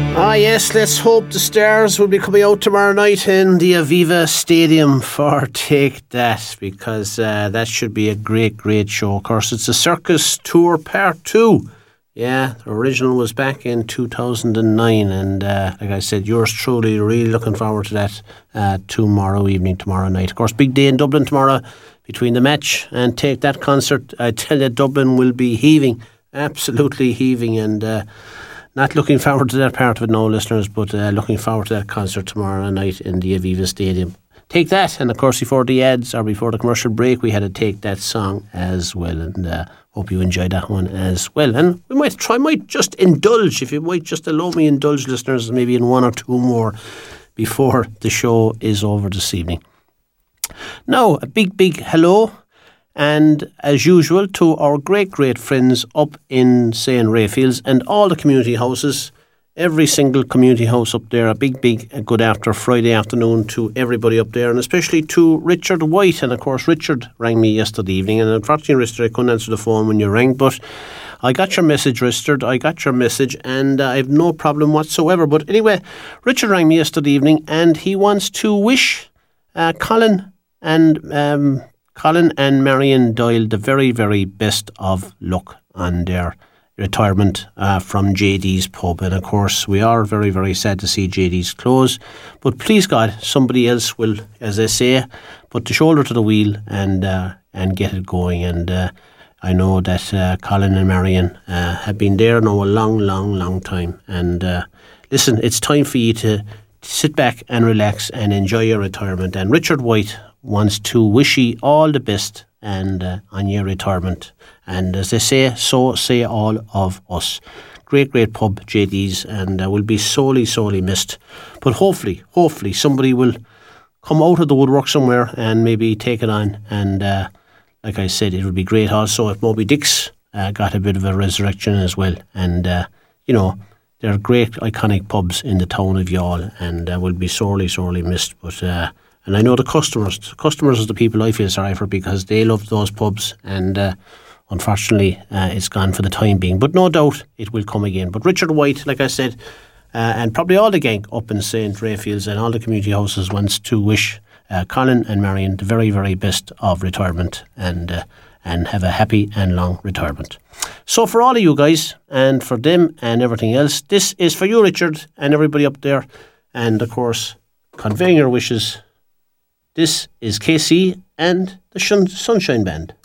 Ah yes, let's hope the Stars will be coming out tomorrow night in the Aviva Stadium for Take That, because that should be a great show. Of course, it's a Circus Tour Part 2. Yeah, the original was back in 2009, and like I said, yours truly, really looking forward to that tomorrow night. Of course, big day in Dublin tomorrow between the match and Take That concert. I tell you, Dublin will be heaving, absolutely heaving, and not looking forward to that part of it, no, listeners, but looking forward to that concert tomorrow night in the Aviva Stadium. Take That, and of course before the ads or before the commercial break, we had a Take That song as well, and hope you enjoyed that one as well. And we might just indulge, if you might just allow me indulge, listeners, maybe in one or two more before the show is over this evening. Now, a big hello, and as usual, to our great friends up in St. Raphael's and all the community houses, every single community house up there. A big good after Friday afternoon to everybody up there, and especially to Richard White. And of course, Richard rang me yesterday evening, and unfortunately, Richard, I couldn't answer the phone when you rang, but I got your message, Richard. I got your message, and I have no problem whatsoever. But anyway, Richard rang me yesterday evening, and he wants to wish Colin and Marion Doyle the very best of luck on their retirement from JD's pub. And of course, we are very sad to see JD's close, but please God, somebody else will, as I say, put the shoulder to the wheel and get it going. And I know that Colin and Marion have been there now a long time. And listen, it's time for you to sit back and relax and enjoy your retirement. And Richard White wants to wish you all the best and on your retirement. And as they say, so say all of us. Great pub, JD's, and will be sorely missed. But hopefully somebody will come out of the woodwork somewhere and maybe take it on. And like I said, it would be great also if Moby Dick's got a bit of a resurrection as well. And they're great iconic pubs in the town of Youghal, and will be sorely missed. But and I know the customers are the people I feel sorry for, because they love those pubs, and unfortunately it's gone for the time being. But no doubt it will come again. But Richard White, like I said, and probably all the gang up in St. Raphael's and all the community houses, wants to wish Colin and Marion the very best of retirement, and have a happy and long retirement. So for all of you guys, and for them and everything else, this is for you, Richard, and everybody up there, and of course, conveying your wishes. This is KC and the Sunshine Band.